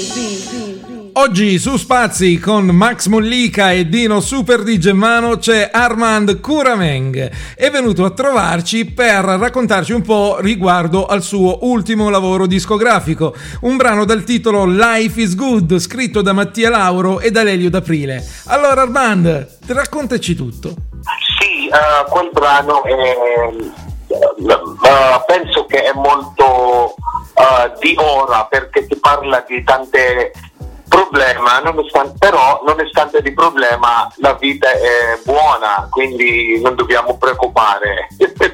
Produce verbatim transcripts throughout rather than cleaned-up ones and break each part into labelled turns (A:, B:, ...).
A: Oggi su Spazi con Max Mollica e Dino Super di Gemmano c'è Armand Kurameng. È venuto a trovarci per raccontarci un po' riguardo al suo ultimo lavoro discografico, un brano dal titolo Life is Good, scritto da Mattia Lauro e da Lelio D'Aprile. Allora Armand, raccontaci tutto.
B: Sì, uh, quel brano è, uh, penso che è molto uh, di ora, perché si parla di tante problema, nonostante, però nonostante il problema la vita è buona, quindi non dobbiamo preoccupare.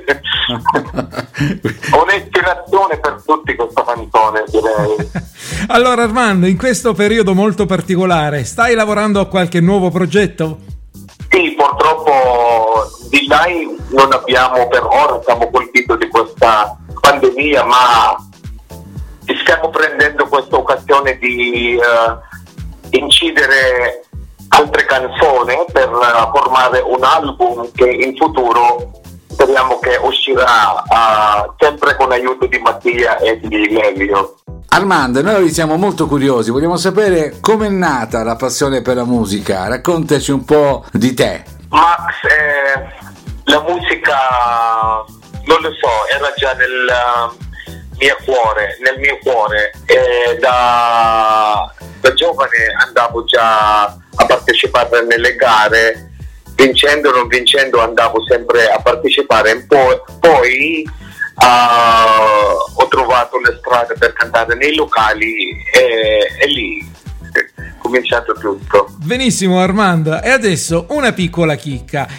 B: Un'ispirazione per tutti questa canzone, direi.
A: Allora Armando, in questo periodo molto particolare stai lavorando a qualche nuovo progetto?
B: Sì, purtroppo di dai non abbiamo, per ora siamo colpiti di questa pandemia, ma stiamo prendendo questa occasione di uh, incidere altre canzoni per uh, formare un album che in futuro speriamo che uscirà uh, sempre con l'aiuto di Mattia e di Lelio.
C: Armando, noi siamo molto curiosi, vogliamo sapere come è nata la passione per la musica, raccontaci un po' di te.
B: Max, eh, la musica, non lo so, era già nel uh, mio cuore, nel mio cuore, e da, da giovane andavo già a partecipare nelle gare, vincendo o non vincendo andavo sempre a partecipare. Poi, poi uh, ho trovato le strade per cantare nei locali e, e lì è cominciato tutto.
A: Benissimo Armando, e adesso una piccola chicca.